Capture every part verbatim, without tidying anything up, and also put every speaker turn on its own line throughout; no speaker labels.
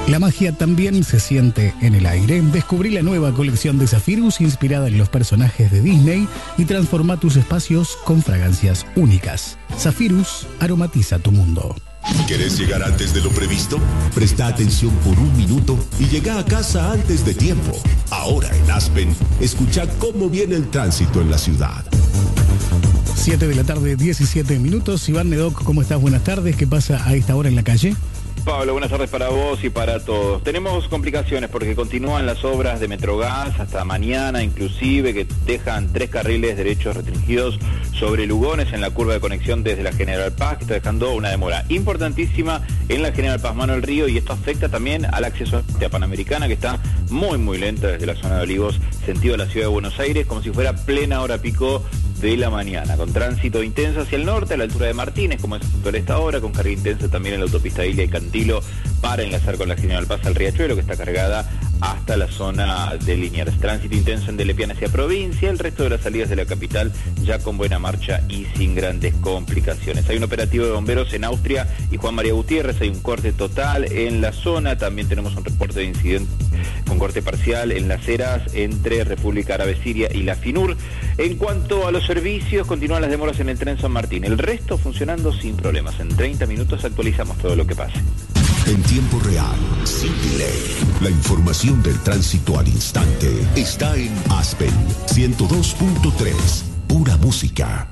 La magia también se siente en el aire. Descubrí la nueva colección de Zephyrus inspirada en los personajes de Disney y transforma tus espacios con fragancias únicas. Zephyrus aromatiza tu mundo.
¿Querés llegar antes de lo previsto? Presta atención por un minuto y llega a casa antes de tiempo. Ahora en Aspen, escucha cómo viene el tránsito en la ciudad.
siete de la tarde, diecisiete minutos. Iván Nedoc, ¿cómo estás? Buenas tardes. ¿Qué pasa a esta hora en la calle?
Pablo, buenas tardes para vos y para todos. Tenemos complicaciones porque continúan las obras de Metrogas hasta mañana, inclusive, que dejan tres carriles derechos restringidos sobre Lugones en la curva de conexión desde la General Paz, que está dejando una demora importantísima en la General Paz Manuel Río, y esto afecta también al acceso a Panamericana, que está muy muy lenta desde la zona de Olivos, sentido de la ciudad de Buenos Aires, como si fuera plena hora pico de la mañana, con tránsito intenso hacia el norte, a la altura de Martínez, como es por esta hora, con carga intensa también en la autopista Ilia y Cantilo, para enlazar con la General Paz al Riachuelo, que está cargada hasta la zona de Liniers. Tránsito intenso en Delepiane hacia provincia, el resto de las salidas de la capital ya con buena marcha y sin grandes complicaciones. Hay un operativo de bomberos en Austria y Juan María Gutiérrez, hay un corte total en la zona, también tenemos un reporte de incidente con corte parcial en las Heras entre República Árabe Siria y la FINUR. En cuanto a los servicios, continúan las demoras en el tren San Martín, el resto funcionando sin problemas. En treinta minutos actualizamos todo lo que pase.
En tiempo real, sin delay, la información del tránsito al instante está en Aspen ciento dos punto tres, pura música.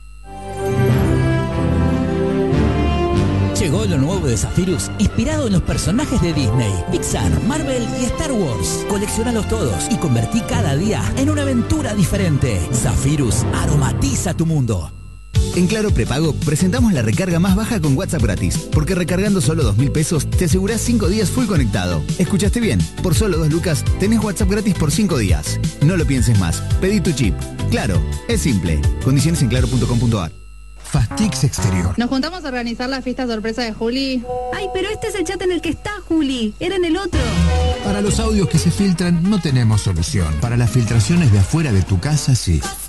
Llegó lo nuevo de Zephyrus, inspirado en los personajes de Disney, Pixar, Marvel y Star Wars. Coleccionalos todos y convertí cada día en una aventura diferente. Zephyrus aromatiza tu mundo.
En Claro Prepago presentamos la recarga más baja con WhatsApp gratis, porque recargando solo dos mil pesos te asegurás cinco días full conectado. ¿Escuchaste bien? Por solo dos lucas tenés WhatsApp gratis por cinco días. No lo pienses más, pedí tu chip. Claro, es simple. Condiciones en claro punto com punto a r.
Fastix Exterior.
Nos juntamos a organizar la fiesta sorpresa de Juli.
Ay, pero este es el chat en el que está Juli. Era en el otro.
Para los audios que se filtran no tenemos solución. Para las filtraciones de afuera de tu casa, sí.